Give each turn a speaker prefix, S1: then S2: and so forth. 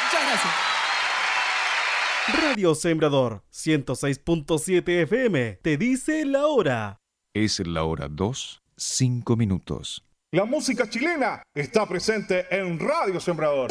S1: Muchas gracias.
S2: Radio Sembrador 106.7 FM te dice la hora.
S3: Es la hora 2, 5 minutos.
S4: La música chilena está presente en Radio Sembrador.